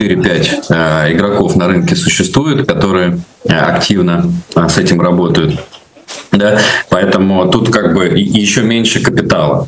4-5 игроков на рынке существует, которые активно с этим работают. Да? Поэтому тут как бы еще меньше капитала.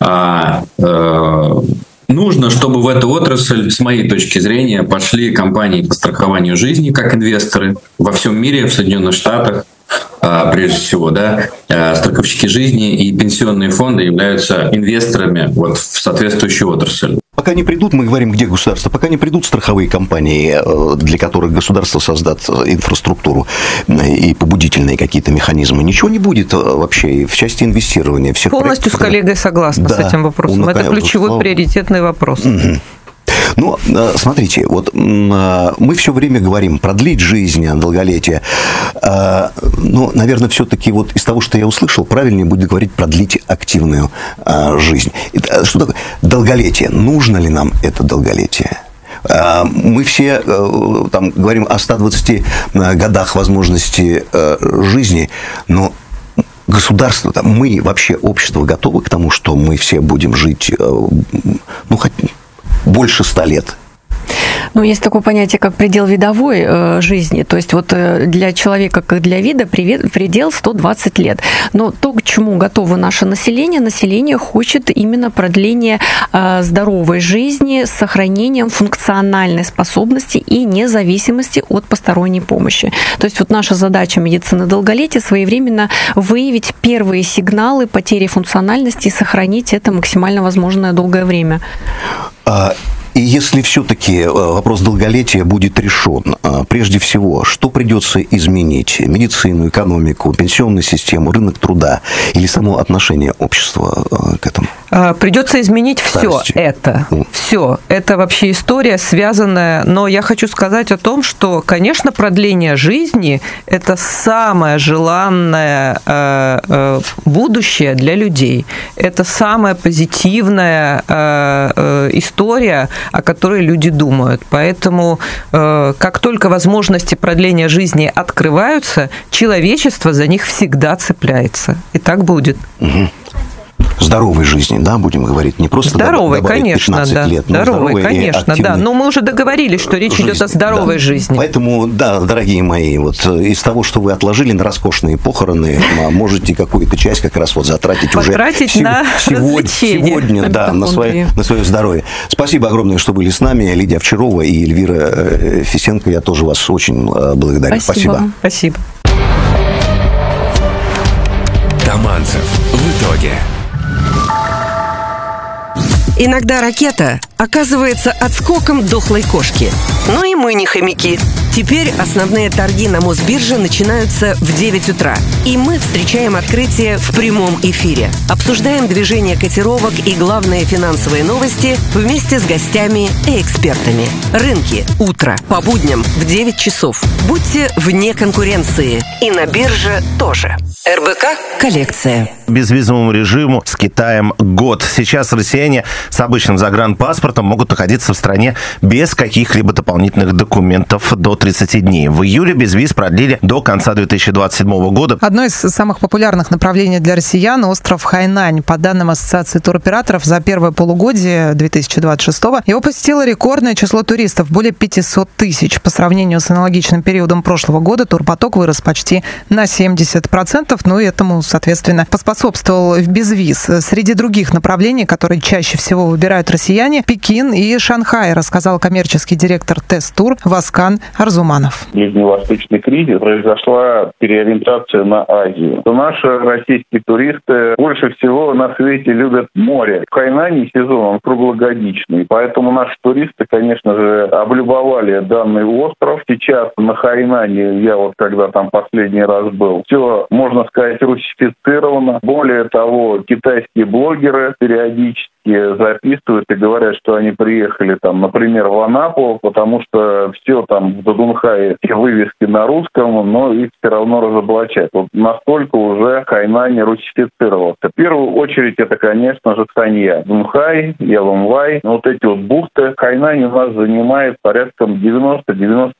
Нужно, чтобы в эту отрасль, с моей точки зрения, пошли компании по страхованию жизни, как инвесторы во всем мире, в Соединенных Штатах, прежде всего, да, страховщики жизни и пенсионные фонды являются инвесторами вот в соответствующую отрасль. Пока не придут, мы говорим, где государство, пока не придут страховые компании, для которых государство создаст инфраструктуру и побудительные какие-то механизмы, ничего не будет вообще в части инвестирования. Всех полностью проектов, с коллегой согласна с этим вопросом. Это ключевой приоритетный вопрос. Угу. Ну, смотрите, вот мы все время говорим продлить жизнь, долголетие. Но, наверное, все-таки вот из того, что я услышал, правильнее будет говорить продлить активную жизнь. Что такое долголетие? Нужно ли нам это долголетие? Мы все там говорим о 120 годах возможности жизни, но государство, мы вообще, общество готовы к тому, что мы все будем жить, ну, хоть больше 100 лет? Ну, есть такое понятие, как предел видовой жизни. То есть вот для человека, как для вида, предел 120 лет. Но то, к чему готово наше население хочет именно продления здоровой жизни с сохранением функциональной способности и независимости от посторонней помощи. То есть вот наша задача медицины долголетия своевременно выявить первые сигналы потери функциональности и сохранить это максимально возможное долгое время. И если все-таки вопрос долголетия будет решен, прежде всего, что придется изменить? Медицину, экономику, пенсионную систему, рынок труда или само отношение общества к этому? Придется изменить все это. Все. Это вообще история связанная. Но я хочу сказать о том, что, конечно, продление жизни – это самое желанное будущее для людей. Это самая позитивная история, о которой люди думают. Поэтому, как только возможности продления жизни открываются, человечество за них всегда цепляется. И так будет. Угу. Здоровой жизни, да, будем говорить, не просто здоровой, конечно, 15 да. лет, но здоровой, конечно, да. Но мы уже договорились, что речь идет о здоровой жизни. Поэтому, да, дорогие мои, вот из того, что вы отложили на роскошные похороны, можете какую-то часть как раз вот затратить уже сегодня, да, на свое здоровье. Спасибо огромное, что были с нами. Лидия Овчарова и Эльвира Фисенко. Я тоже вас очень благодарю. Спасибо. Спасибо. Таманцев. В итоге. Иногда ракета оказывается отскоком дохлой кошки. Но и мы не хомяки. Теперь основные торги на Мосбирже начинаются в 9 утра. И мы встречаем открытие в прямом эфире. Обсуждаем движение котировок и главные финансовые новости вместе с гостями и экспертами. Рынки. Утро. По будням в 9 часов. Будьте вне конкуренции. И на бирже тоже. РБК «Коллекция». Безвизовому режиму с Китаем год. Сейчас россияне с обычным загранпаспортом могут находиться в стране без каких-либо дополнительных документов до 30 дней. В июле безвиз продлили до конца 2027 года. Одно из самых популярных направлений для россиян – остров Хайнань. По данным Ассоциации туроператоров, за первое полугодие 2026-го его посетило рекордное число туристов – более 500 тысяч. По сравнению с аналогичным периодом прошлого года турпоток вырос почти на 70%, ну и этому, соответственно, поспособствовал безвиз. Среди других направлений, которые чаще всего выбирают россияне, Пекин и Шанхай, рассказал коммерческий директор Тест-Тур Васкан Арзуманов. Ближневосточный кризис, произошла переориентация на Азию. Наши российские туристы больше всего на свете любят море. В Хайнане сезон, он круглогодичный, поэтому наши туристы, конечно же, облюбовали данный остров. Сейчас на Хайнане, я вот когда там последний раз был, все, можно сказать, русифицировано. Более того, китайские блогеры периодически записывают и говорят, что они приехали там, например, в Анапу, потому что все там в Дудунхае, все вывески на русском, но их все равно разоблачают. Вот настолько уже Хайнань русифицировался. В первую очередь это, конечно же, Санья. Дунхай, Ялунвай, вот эти вот бухты. Хайнань у нас занимает порядком 90-95%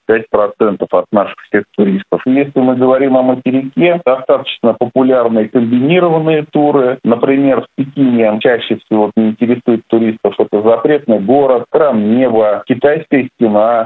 от наших всех туристов. Если мы говорим о материке, достаточно популярны комбинированные туры. Например, в Пекине чаще всего интересует туристов, что это запретный город, храм неба, китайская стена,